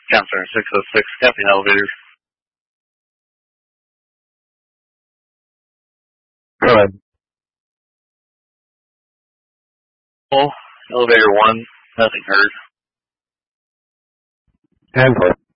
Counselor 606, copy elevator. Go ahead. Elevator 1, nothing heard. And play.